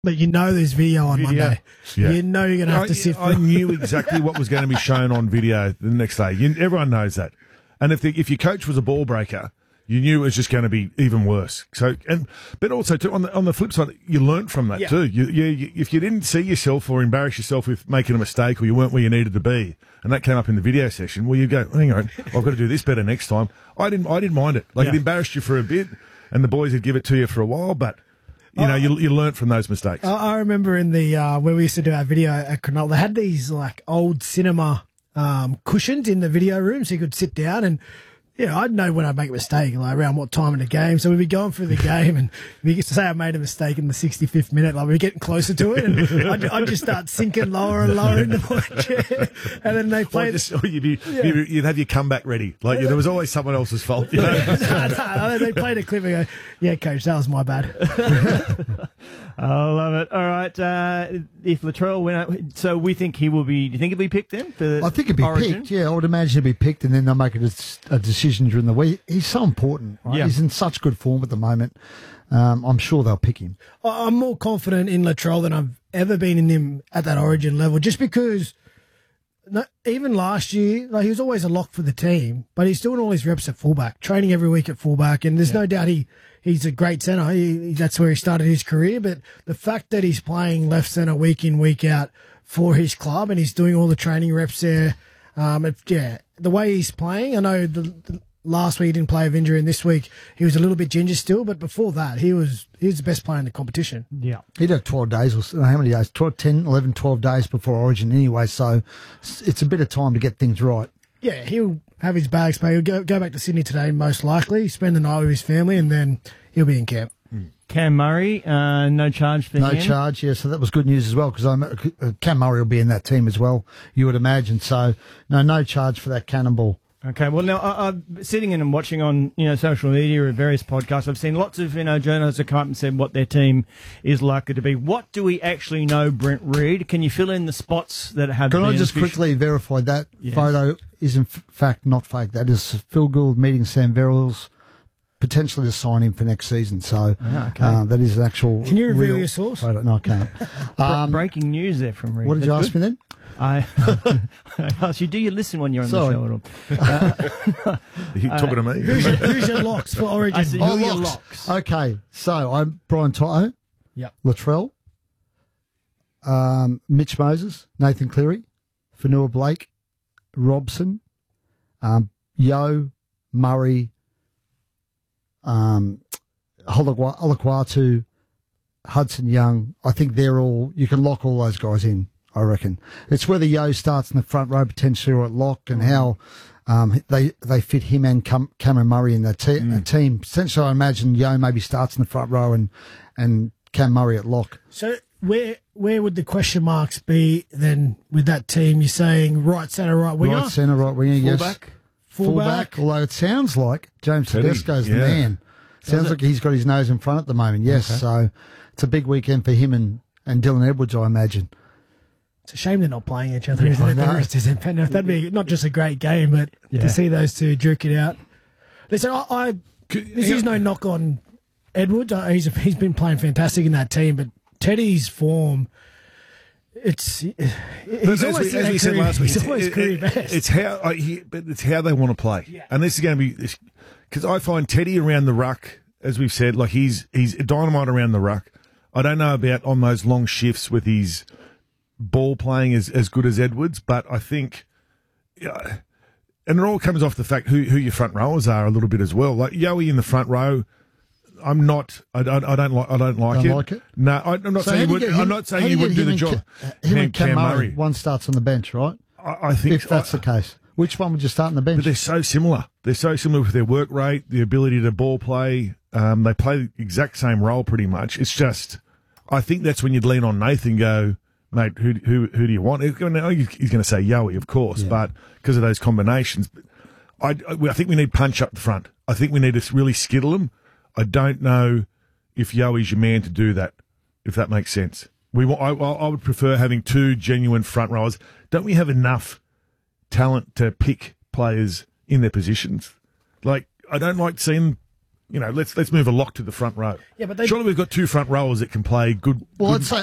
But you know there's video on Monday. Yeah. You know you're going to have to sift I through. knew exactly what was going to be shown on video the next day. Everyone knows that. And if your coach was a ball breaker, you knew it was just going to be even worse. But also too, on the flip side, you learnt from that too. If you didn't see yourself or embarrass yourself with making a mistake, or you weren't where you needed to be, and that came up in the video session, well, you go, hang on, I've got to do this better next time. I didn't mind it. It embarrassed you for a bit, and the boys would give it to you for a while, but. You learnt from those mistakes. I remember in the where we used to do our video at Cronulla, they had these like old cinema cushions in the video room, so you could sit down and. Yeah, I'd know when I'd make a mistake, like around what time in the game. So we'd be going through the game, and we used to say I made a mistake in the 65th minute. Like we'd be getting closer to it, and I'd just start sinking lower and lower into my chair. And then they played. You'd have your comeback ready. Like there was always someone else's fault. You know? No, they played a clip and go, "Yeah, coach, that was my bad." I love it. All right, if Latrell went out, so we think he will be. Do you think he'll be picked then? I think he'll be Origin? picked. Yeah, I would imagine he'll be picked, and then they'll make a decision during the week. He's so important, right? Yeah. He's in such good form at the moment. I'm sure they'll pick him. I'm more confident in Latrell than I've ever been in him at that Origin level, just because. Even last year, he was always a lock for the team, but he's doing all his reps at fullback, training every week at fullback, and there's no doubt he's a great centre. That's where he started his career, but the fact that he's playing left centre week in, week out for his club, and he's doing all the training reps there, the way he's playing, I know the last week he didn't play with injury, and this week he was a little bit ginger still, but before that he was the best player in the competition. Yeah. He'd have 12 days, or how many days? 10, 11, 12 days before Origin anyway, so it's a bit of time to get things right. Yeah, he'll have his bags paid. He'll go back to Sydney today, most likely, spend the night with his family, and then he'll be in camp. Cam Murray, no charge for him. No charge, yeah, so that was good news as well, because Cam Murray will be in that team as well, you would imagine, so no charge for that cannonball. Okay, well, now, I'm sitting in and watching on, social media or various podcasts. I've seen lots of, journalists have come up and said what their team is likely to be. What do we actually know, Brent Reid? Can you fill in the spots that have Can been I just quickly verify that photo is in fact not fake? That is Phil Gould meeting Sam Verrills, potentially to sign him for next season. So that is an actual. Can you reveal real your source? photo. No, I can't. Breaking news there from Reid. What did you ask me then? I asked you, do you listen when you're on the show at all? Are you talking to me? Who's your locks for Origin? I said, who are your locks? Okay, so I'm Brian Toto. Yep. Latrell. Mitch Moses, Nathan Cleary, Fanua Blake, Robson, Yo, Murray, Olaquatu, Hudson Young. I think you can lock all those guys in, I reckon. It's whether Yo starts in the front row potentially or at lock, and how they fit him and Cameron Murray in the team. Potentially, I imagine Yo maybe starts in the front row and Cam Murray at lock. So where would the question marks be then with that team? You're saying right centre, right winger? Right centre, right winger, yes. Fullback. Although it sounds like James Tedesco's the man. Sounds like he's got his nose in front at the moment, yes. Okay. So it's a big weekend for him and Dylan Edwards, I imagine. It's a shame they're not playing each other. That'd be not just a great game, but to see those two duke it out. Listen, this is no knock on Edwards. He's been playing fantastic in that team, but Teddy's form, he's always career best. It's how they want to play, and this is going to be because I find Teddy around the ruck, as we've said, like he's dynamite around the ruck. I don't know about on those long shifts with his ball playing as good as Edwards, but I think, and it all comes off the fact who your front rowers are a little bit as well. Like Yowie in the front row, I don't like it. No, I'm not saying you would. I'm not saying you wouldn't do the job. Him and Cam Murray, one starts on the bench, right? I think if that's the case, which one would you start on the bench? But they're so similar. They're so similar with their work rate, the ability to ball play. They play the exact same role pretty much. It's just, I think that's when you'd lean on Nathan and go, mate, who do you want? He's going to say Yowie, of course, but because of those combinations. I think we need punch up the front. I think we need to really skittle them. I don't know if Yowie's your man to do that, if that makes sense. I would prefer having two genuine front rowers. Don't we have enough talent to pick players in their positions? Like, I don't like seeing let's move a lock to the front row. Yeah, but they- surely we've got two front rowers that can play good. Well, good I'd say